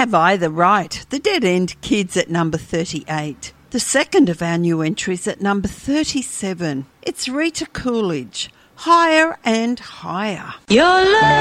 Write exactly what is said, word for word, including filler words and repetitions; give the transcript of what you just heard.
have either right. The Dead End Kids at number thirty-eight. The second of our new entries at number thirty-seven. It's Rita Coolidge, Higher and Higher. Your love